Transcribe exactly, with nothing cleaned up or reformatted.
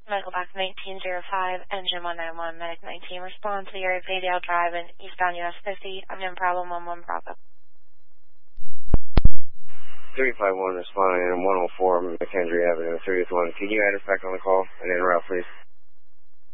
Medical Box nineteen oh five, Engine one nine one, Medic nineteen, respond to the area of Baydale Drive in eastbound U S fifty. I'm in problem one one Bravo. three five one responding in one oh four McHenry Avenue, thirtieth one. Can you add us back on the call and then route, please?